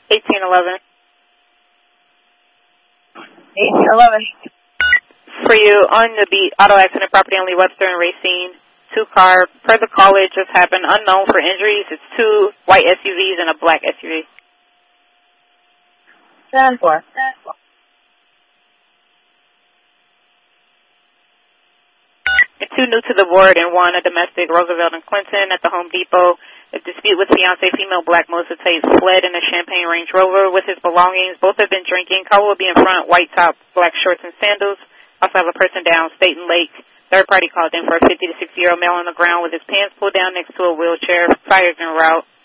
1811. 1811. For you, on the beat, auto accident, property only, Webster and Racine. 2-car. Per the call, it just happened. Unknown for injuries. It's 2 white SUVs and a black SUV. 10-4. And 2 new to the board and 1 a domestic, Roosevelt and Clinton at the Home Depot. A dispute with fiancé, female black Mosa Tate fled in a Champagne Range Rover with his belongings. Both have been drinking. Car will be in front, white top, black shorts and sandals. Also have a person down, Staten Lake. Third party called in for a 50 to 60-year-old male on the ground with his pants pulled down next to a wheelchair. Fires en route.